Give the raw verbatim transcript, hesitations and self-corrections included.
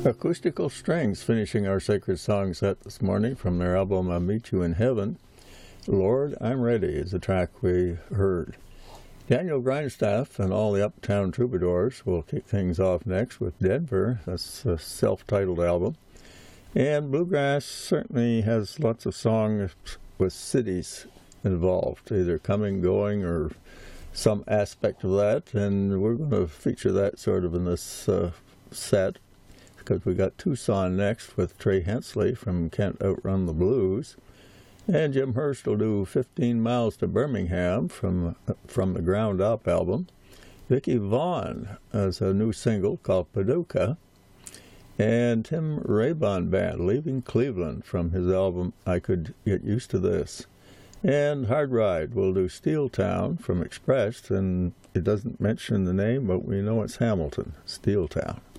Acoustical Strings finishing our Sacred Song set this morning from their album I'll Meet You in Heaven. Lord, I'm Ready is the track we heard. Daniel Grindstaff and all the Uptown Troubadours will kick things off next with Denver. That's a self-titled album. And Bluegrass certainly has lots of songs with cities involved, either coming, going, or some aspect of that. And we're going to feature that sort of in this uh, set, because we got Tucson next with Trey Hensley from Can't Outrun the Blues. And Jim Hurst will do fifteen miles to Birmingham from from the Ground Up album. Vicki Vaughn has a new single called Paducah. And Tim Raybon Band, Leaving Cleveland, from his album I Could Get Used to This. And Hard Ride will do Steel Town from Expressed, and it doesn't mention the name, but we know it's Hamilton, Steel Town.